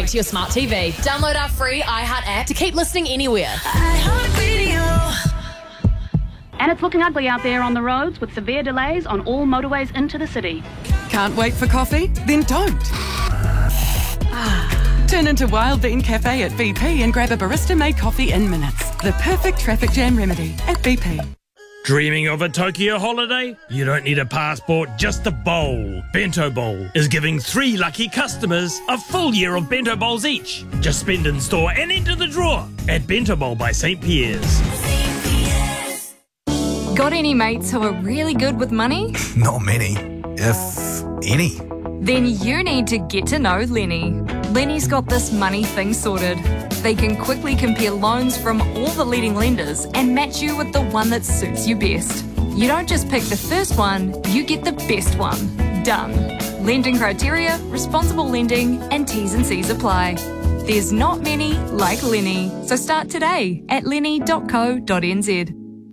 straight to your smart TV. Download our free iHeart app to keep listening anywhere. And it's looking ugly out there on the roads with severe delays on all motorways into the city. Can't wait for coffee? Then don't. Turn into Wild Bean Cafe at BP and grab a barista-made coffee in minutes. The perfect traffic jam remedy at BP. Dreaming of a Tokyo holiday? You don't need a passport, just a bowl. Bento Bowl is giving 3 lucky customers a full year of Bento Bowls each. Just spend in store and enter the draw at Bento Bowl by St. Pierre's. Got any mates who are really good with money? Not many, if any. Then you need to get to know Lenny. Lenny's got this money thing sorted. They can quickly compare loans from all the leading lenders and match you with the one that suits you best. You don't just pick the first one, you get the best one. Done. Lending criteria, responsible lending, and T's and C's apply. There's not many like Lenny, so start today at lenny.co.nz.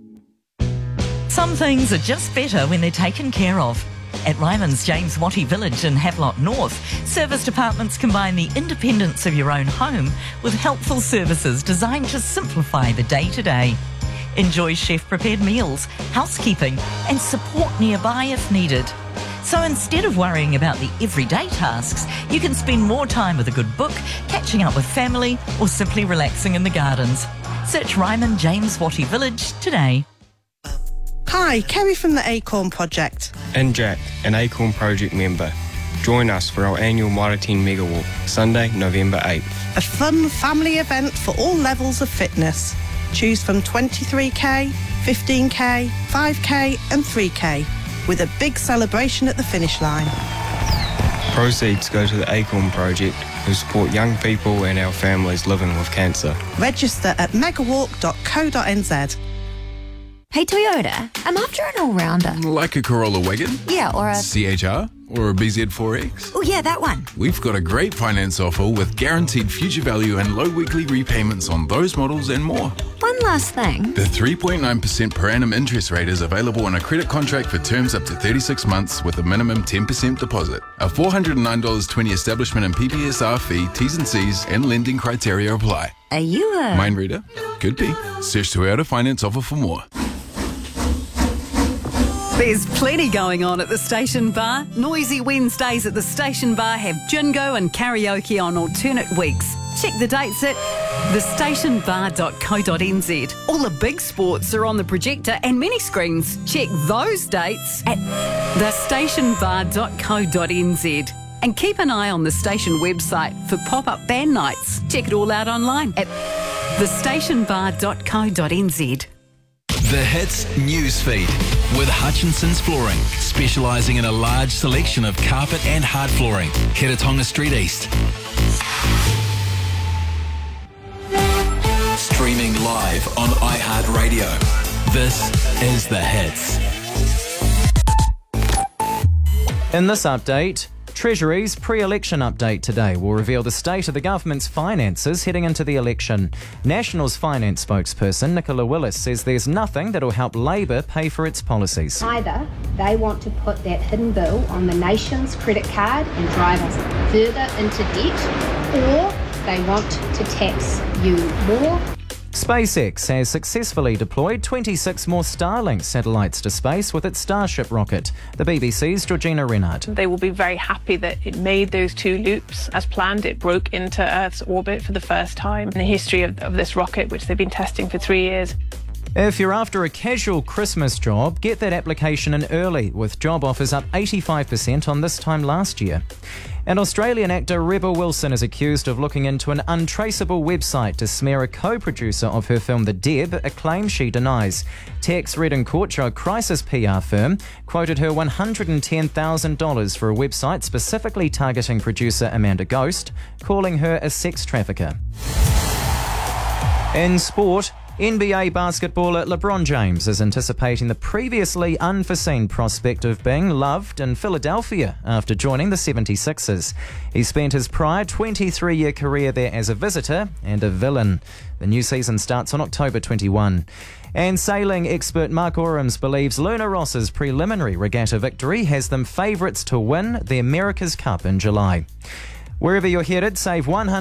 Some things are just better when they're taken care of. At Ryman's James Wattie Village in Havelock North, service departments combine the independence of your own home with helpful services designed to simplify the day-to-day. Enjoy chef-prepared meals, housekeeping and support nearby if needed. So instead of worrying about the everyday tasks, you can spend more time with a good book, catching up with family or simply relaxing in the gardens. Search Ryman James Wattie Village today. Hi, Kerry from the Acorn Project. And Jack, an Acorn Project member. Join us for our annual Marateen Mega Walk, Sunday, November 8th. A fun family event for all levels of fitness. Choose from 23k, 15k, 5k and 3k, with a big celebration at the finish line. Proceeds go to the Acorn Project, who support young people and our families living with cancer. Register at megawalk.co.nz. Hey Toyota, I'm after an all-rounder. Like a Corolla wagon? Yeah, or a... CHR? Or a BZ4X? Oh yeah, that one. We've got a great finance offer with guaranteed future value and low weekly repayments on those models and more. One last thing. The 3.9% per annum interest rate is available on a credit contract for terms up to 36 months with a minimum 10% deposit. A $409.20 establishment and PPSR fee, T's and C's and lending criteria apply. Are you a... Mind reader? Could be. Search Toyota Finance offer for more. There's plenty going on at the Station Bar. Noisy Wednesdays at the Station Bar have Jingo and karaoke on alternate weeks. Check the dates at thestationbar.co.nz. All the big sports are on the projector and mini screens. Check those dates at thestationbar.co.nz. And keep an eye on the station website for pop-up band nights. Check it all out online at thestationbar.co.nz. The Hits Newsfeed with Hutchinson's Flooring, specialising in a large selection of carpet and hard flooring. Kiratonga Street East. Streaming live on iHeartRadio. This is The Hits. In this update, Treasury's pre-election update today will reveal the state of the government's finances heading into the election. National's finance spokesperson Nicola Willis says there's nothing that will help Labor pay for its policies. Either they want to put that hidden bill on the nation's credit card and drive us further into debt, or they want to tax you more. SpaceX has successfully deployed 26 more Starlink satellites to space with its Starship rocket. The BBC's Georgina Renard. They will be very happy that it made those 2 loops as planned. It broke into Earth's orbit for the first time in the history of this rocket, which they've been testing for 3 years. If you're after a casual Christmas job, get that application in early, with job offers up 85% on this time last year. And Australian actor Rebel Wilson is accused of looking into an untraceable website to smear a co-producer of her film The Deb, a claim she denies. Tex Red & Corcho crisis PR firm quoted her $110,000 for a website specifically targeting producer Amanda Ghost, calling her a sex trafficker. In sport, NBA basketballer LeBron James is anticipating the previously unforeseen prospect of being loved in Philadelphia after joining the 76ers. He spent his prior 23-year career there as a visitor and a villain. The new season starts on October 21. And sailing expert Mark Orams believes Luna Ross's preliminary regatta victory has them favourites to win the America's Cup in July. Wherever you're headed, save $100